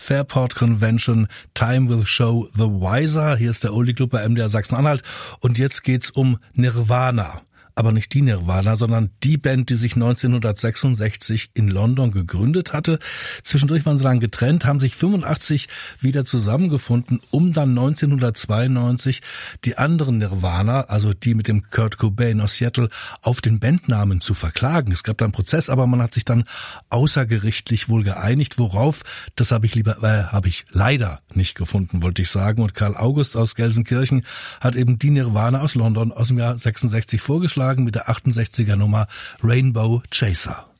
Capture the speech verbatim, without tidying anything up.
Fairport Convention, Time Will Show the Wiser. Hier ist der Oldie Club bei M D R Sachsen-Anhalt und jetzt geht's um Nirvana. Aber nicht die Nirvana, sondern die Band, die sich neunzehnhundertsechsundsechzig in London gegründet hatte. Zwischendurch waren sie dann getrennt, haben sich fünfundachtzig wieder zusammengefunden, um dann neunzehnhundertzweiundneunzig die anderen Nirvana, also die mit dem Kurt Cobain aus Seattle, auf den Bandnamen zu verklagen. Es gab da einen Prozess, aber man hat sich dann außergerichtlich wohl geeinigt, worauf, das habe ich lieber, äh, habe ich leider nicht gefunden, wollte ich sagen. Und Karl August aus Gelsenkirchen hat eben die Nirvana aus London aus dem Jahr sechsundsechzig vorgeschlagen mit der achtundsechziger Nummer Rainbow Chaser.